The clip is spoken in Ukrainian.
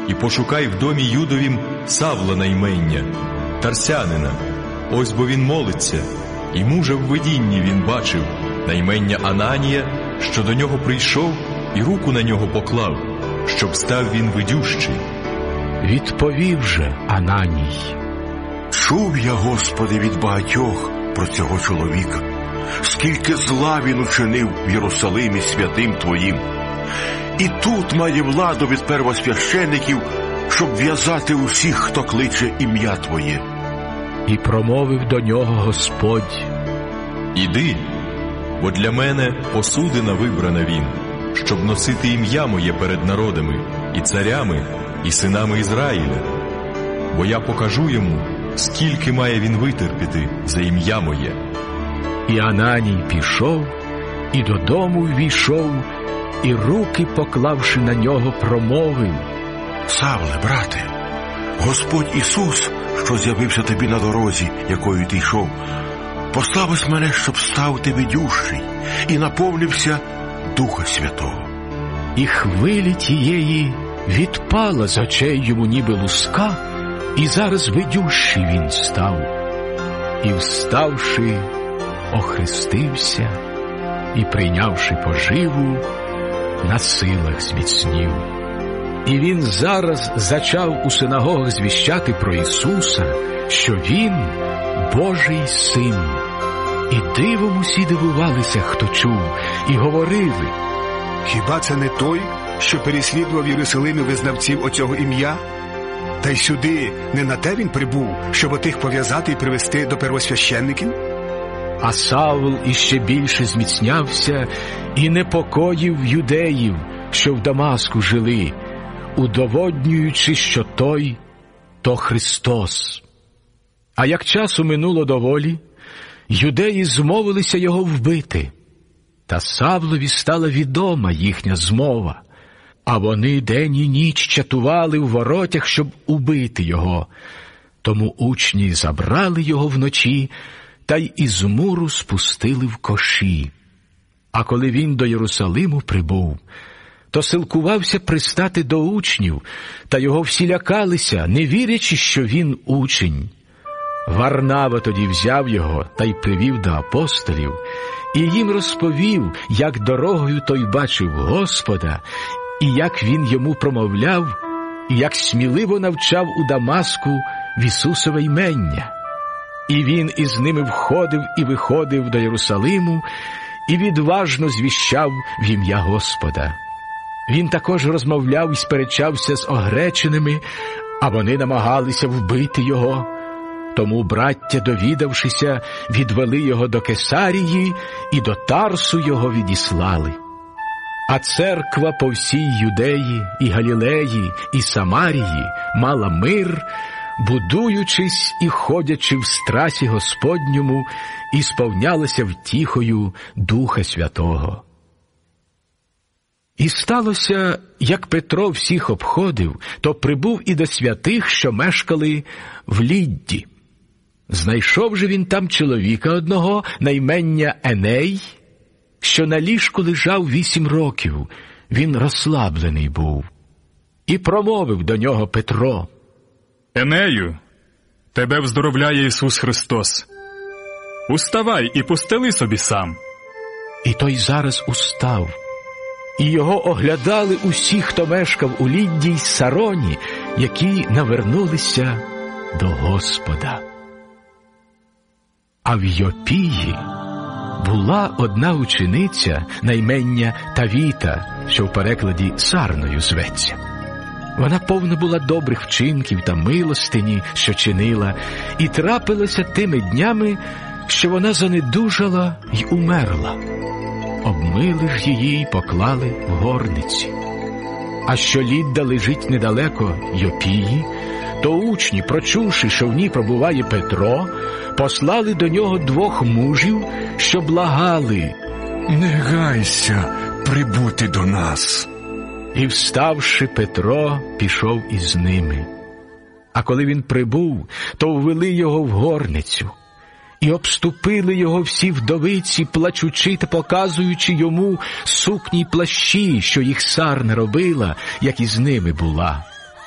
і пошукай в домі Юдовім Савла на ймення, тарсянина. Ось бо він молиться, і мужа в видінні він бачив, на ймення Ананія, що до нього прийшов і руку на нього поклав, щоб став він видющий. Відповів же Ананій: чув я, Господи, від багатьох про цього чоловіка, скільки зла він учинив в Єрусалимі святим Твоїм. І тут має владу від первосвящеників, щоб в'язати усіх, хто кличе ім'я Твоє. І промовив до нього Господь: іди, бо для мене посудина вибрана він, щоб носити ім'я моє перед народами, і царями, і синами Ізраїля. Бо я покажу йому, скільки має він витерпіти за ім'я моє. І Ананій пішов, і додому ввійшов, і руки, поклавши на нього, промовив: Савле, брате, Господь Ісус, що з'явився тобі на дорозі, якою ти йшов, послав ось мене, щоб став ти видющий і наповнився Духа Святого. І хвилі тієї відпала з очей йому ніби луска, і зараз видющий він став. І, вставши, охрестився, і, прийнявши поживу, на силах зміцнів. І він зараз зачав у синагогах звіщати про Ісуса, що Він Божий Син. І дивом усі дивувалися, хто чув, і говорили: хіба це не той, що переслідував в Єрусалимі визнавців оцього ім'я? Та й сюди не на те він прибув, щоб отих пов'язати і привести до первосвященників? А Савл іще більше зміцнявся і непокоїв юдеїв, що в Дамаску жили, удоводнюючи, що той – то Христос. А як часу минуло доволі, юдеї змовилися його вбити. Та Савлові стала відома їхня змова, а вони день і ніч чатували в воротях, щоб убити його. Тому учні забрали його вночі та й із муру спустили в коші. А коли він до Єрусалиму прибув, то силкувався пристати до учнів, та його всі лякалися, не вірячи, що він учень. Варнава тоді взяв його та й привів до апостолів, і їм розповів, як дорогою той бачив Господа, і як він йому промовляв, і як сміливо навчав у Дамаску в Ісусове ймення. І він із ними входив і виходив до Єрусалиму, і відважно звіщав в ім'я Господа. Він також розмовляв і сперечався з огреченими, а вони намагалися вбити його. Тому браття, довідавшися, відвели його до Кесарії і до Тарсу його відіслали. А церква по всій Юдеї і Галілеї і Самарії мала мир, будуючись і ходячи в страсі Господньому, і сповнялася втіхою Духа Святого. І сталося, як Петро всіх обходив, то прибув і до святих, що мешкали в Лідді. Знайшов же він там чоловіка одного на ймення Еней, що на ліжку лежав 8 років, він розслаблений був. І промовив до нього Петро: Енею, тебе вздоровляє Ісус Христос. Уставай і постели собі сам. І той зараз устав. І його оглядали усі, хто мешкав у Лідді й Сароні, які навернулися до Господа. А в Йопії була одна учениця на ймення Тавіта, що в перекладі Сарною зветься. Вона повна була добрих вчинків та милостині, що чинила, і трапилося тими днями, що вона занедужала й умерла. Обмили ж її й поклали в горниці. А що Лідда лежить недалеко Йопії, то учні, прочувши, що в ній пробуває Петро, послали до нього 2 мужів, що благали: «Не гайся прибути до нас». І, вставши, Петро пішов із ними. А коли він прибув, то ввели його в горницю. І обступили його всі вдовиці, плачучи та показуючи йому сукні й плащі, що їх Сарна робила, як із ними була.